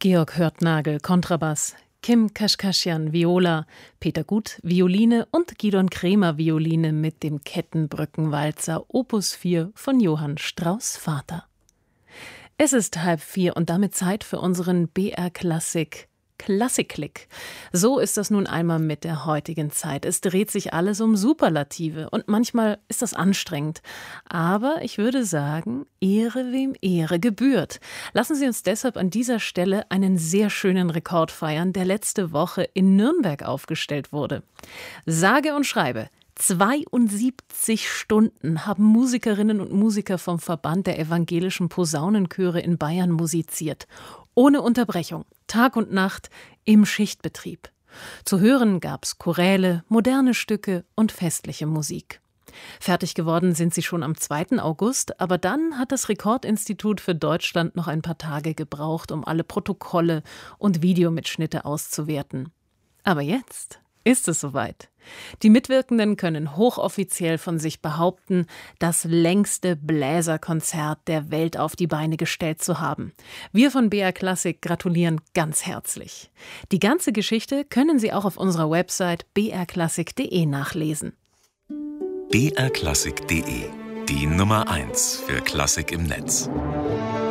Georg Hörtnagel, Kontrabass, Kim Kaschkaschian, Viola, Peter Gut, Violine und Gidon Kremer, Violine mit dem Kettenbrückenwalzer Opus 4 von Johann Strauss Vater. Es ist 3:30 und damit Zeit für unseren BR Klassik Klassik-Klick. So ist das nun einmal mit der heutigen Zeit. Es dreht sich alles um Superlative und manchmal ist das anstrengend. Aber ich würde sagen, Ehre wem Ehre gebührt. Lassen Sie uns deshalb an dieser Stelle einen sehr schönen Rekord feiern, der letzte Woche in Nürnberg aufgestellt wurde. Sage und schreibe, 72 Stunden haben Musikerinnen und Musiker vom Verband der evangelischen Posaunenchöre in Bayern musiziert. Ohne Unterbrechung, Tag und Nacht, im Schichtbetrieb. Zu hören gab's Choräle, moderne Stücke und festliche Musik. Fertig geworden sind sie schon am 2. August, aber dann hat das Rekordinstitut für Deutschland noch ein paar Tage gebraucht, um alle Protokolle und Videomitschnitte auszuwerten. Aber jetzt ist es soweit. Die Mitwirkenden können hochoffiziell von sich behaupten, das längste Bläserkonzert der Welt auf die Beine gestellt zu haben. Wir von BR Klassik gratulieren ganz herzlich. Die ganze Geschichte können Sie auch auf unserer Website brklassik.de nachlesen. brklassik.de, die Nummer 1 für Klassik im Netz.